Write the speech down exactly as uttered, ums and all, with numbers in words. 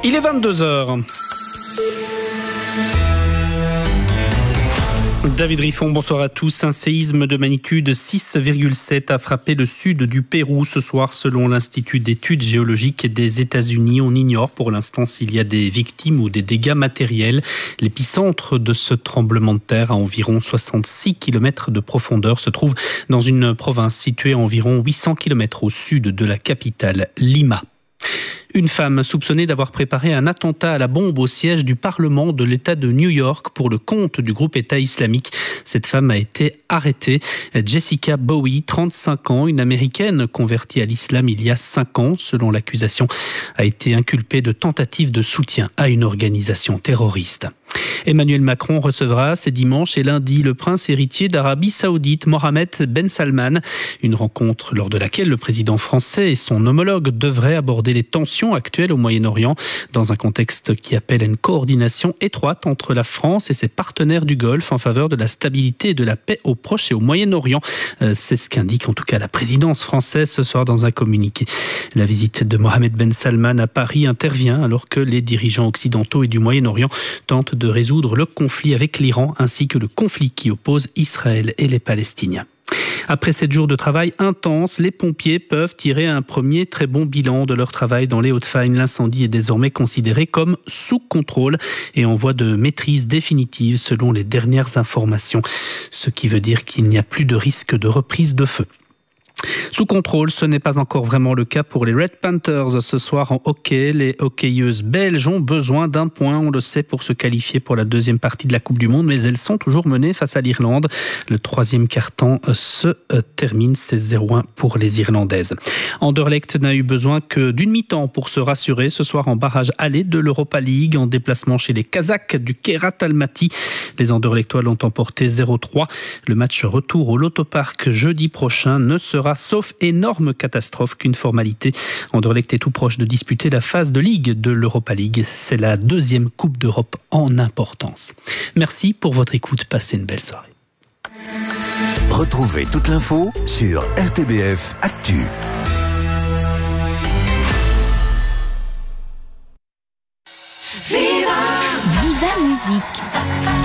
Il est vingt-deux heures. David Riffon, bonsoir à tous. Un séisme de magnitude six virgule sept a frappé le sud du Pérou ce soir selon l'Institut d'études géologiques des États-Unis. On ignore pour l'instant s'il y a des victimes ou des dégâts matériels. L'épicentre de ce tremblement de terre à environ soixante-six kilomètres de profondeur se trouve dans une province située à environ huit cents kilomètres au sud de la capitale, Lima. Une femme soupçonnée d'avoir préparé un attentat à la bombe au siège du Parlement de l'État de New York pour le compte du groupe État islamique. Cette femme a été arrêtée. Jessica Bowie, trente-cinq ans, une Américaine convertie à l'islam il y a cinq ans, selon l'accusation, a été inculpée de tentative de soutien à une organisation terroriste. Emmanuel Macron recevra ces dimanche et lundi le prince héritier d'Arabie Saoudite, Mohammed Ben Salman. Une rencontre lors de laquelle le président français et son homologue devraient aborder les tensions actuelles au Moyen-Orient dans un contexte qui appelle à une coordination étroite entre la France et ses partenaires du Golfe en faveur de la stabilité et de la paix au Proche et au Moyen-Orient. C'est ce qu'indique en tout cas la présidence française ce soir dans un communiqué. La visite de Mohammed Ben Salman à Paris intervient alors que les dirigeants occidentaux et du Moyen-Orient tentent de résoudre le conflit avec l'Iran ainsi que le conflit qui oppose Israël et les Palestiniens. Après sept jours de travail intense, les pompiers peuvent tirer un premier très bon bilan de leur travail dans les Hauts-de-Fagne. L'incendie est désormais considéré comme sous contrôle et en voie de maîtrise définitive selon les dernières informations, ce qui veut dire qu'il n'y a plus de risque de reprise de feu. Sous contrôle, ce n'est pas encore vraiment le cas pour les Red Panthers. Ce soir en hockey, les hockeyeuses belges ont besoin d'un point, on le sait, pour se qualifier pour la deuxième partie de la Coupe du Monde, mais elles sont toujours menées face à l'Irlande. Le troisième quart-temps se termine, c'est zéro un pour les Irlandaises. Anderlecht n'a eu besoin que d'une mi-temps pour se rassurer ce soir en barrage aller de l'Europa League en déplacement chez les Kazakhs du Kairat Almaty. Les Anderlechtois l'ont emporté zéro trois. Le match retour au Lotto Park jeudi prochain ne sera sauf énorme catastrophe qu'une formalité. Anderlecht est tout proche de disputer la phase de Ligue de l'Europa League. C'est la deuxième Coupe d'Europe en importance. Merci pour votre écoute. Passez une belle soirée. Retrouvez toute l'info sur R T B F Actu. Viva Viva Musique.